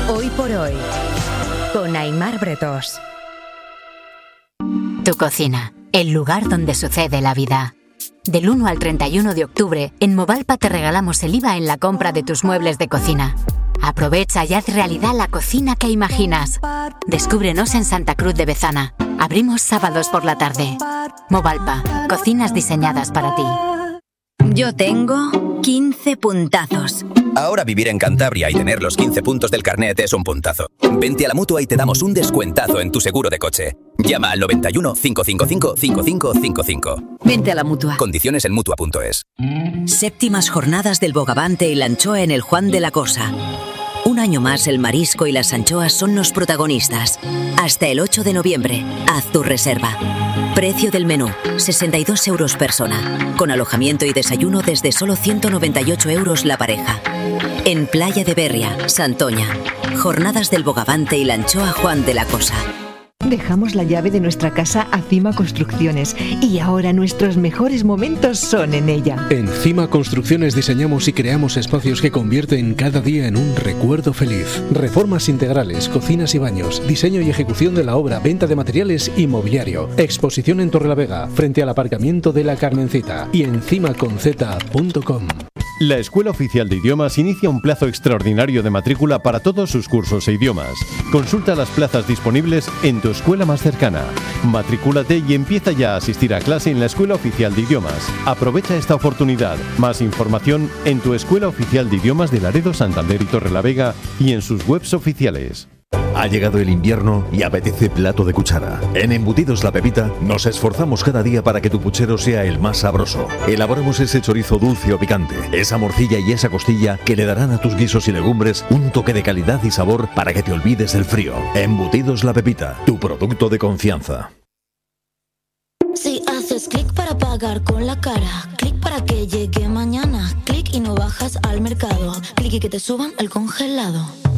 Hoy por hoy, con Aimar Bretós. Tu cocina, el lugar donde sucede la vida. Del 1 al 31 de octubre, en Movalpa te regalamos el IVA en la compra de tus muebles de cocina. Aprovecha y haz realidad la cocina que imaginas. Descúbrenos en Santa Cruz de Bezana. Abrimos sábados por la tarde. Movalpa, cocinas diseñadas para ti. Yo tengo 15 puntazos. Ahora vivir en Cantabria y tener los 15 puntos del carnet es un puntazo. Vente a la Mutua y te damos un descuentazo en tu seguro de coche. Llama al 91 555 5555. Vente a la Mutua. Condiciones en Mutua.es. Séptimas jornadas del bogavante y la anchoa en el Juan de la Cosa. Un año más el marisco y las anchoas son los protagonistas. Hasta el 8 de noviembre, haz tu reserva. Precio del menú, 62 euros persona. Con alojamiento y desayuno desde solo 198 euros la pareja. En Playa de Berria, Santoña. Jornadas del bogavante y la anchoa Juan de la Cosa. Dejamos la llave de nuestra casa a Cima Construcciones y ahora nuestros mejores momentos son en ella. En Cima Construcciones diseñamos y creamos espacios que convierten cada día en un recuerdo feliz. Reformas integrales, cocinas y baños, diseño y ejecución de la obra, venta de materiales y mobiliario. Exposición en Torrelavega, frente al aparcamiento de la Carmencita y en cimaconzeta.com. La Escuela Oficial de Idiomas inicia un plazo extraordinario de matrícula para todos sus cursos e idiomas. Consulta las plazas disponibles en tu escuela más cercana. Matricúlate y empieza ya a asistir a clase en la Escuela Oficial de Idiomas. Aprovecha esta oportunidad. Más información en tu Escuela Oficial de Idiomas de Laredo, Santander y Torrelavega y en sus webs oficiales. Ha llegado el invierno y apetece plato de cuchara. En Embutidos La Pepita nos esforzamos cada día para que tu puchero sea el más sabroso. Elaboramos ese chorizo dulce o picante, esa morcilla y esa costilla que le darán a tus guisos y legumbres un toque de calidad y sabor para que te olvides del frío. Embutidos La Pepita, tu producto de confianza. Si haces clic para pagar con la cara, clic para que llegue mañana, clic y no bajas al mercado, clic y que te suban al congelado.